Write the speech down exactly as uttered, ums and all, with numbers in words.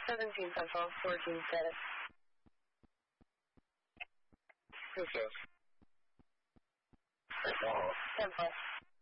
seventeen Central, fourteen status. Who's this? ten plus.